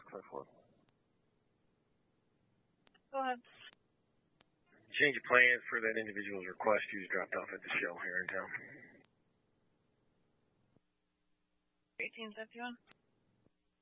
654. Go ahead. Change of plans for that individual's request. He was dropped off at the show here in town. 1851.